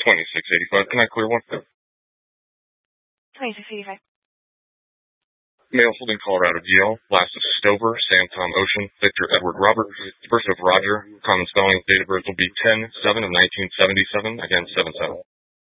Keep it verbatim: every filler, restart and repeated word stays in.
twenty-six eighty-five. Can I clear one? twenty-six eighty-five. Male holding Colorado D L. Last of Stover, Sam Tom Ocean, Victor Edward Robert, first of Roger. Common spelling, date of birth will be ten seven of nineteen seventy-seven, again seven seven.